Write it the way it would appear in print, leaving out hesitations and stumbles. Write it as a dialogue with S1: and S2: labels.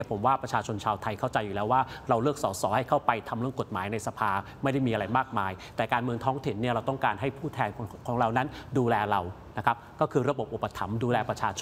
S1: ผมว่าประชาชนชาวไทยเข้าใจอยู่แล้วว่าเราเลือกสสให้เข้าไปทำเรื่องกฎหมายในสภาไม่ได้มีอะไรมากมายแต่การเมืองท้องถิ่นเนี่ยเราต้องการให้ผู้แทนของเรานั้นดูแลเรานะครับก็คือระบบอุปถัมภ์ดูแลประชาชน